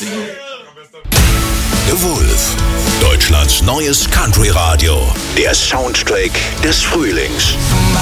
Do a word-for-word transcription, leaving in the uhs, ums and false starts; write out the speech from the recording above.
The Wolf, Deutschlands neues Country-Radio. Der Soundtrack des Frühlings.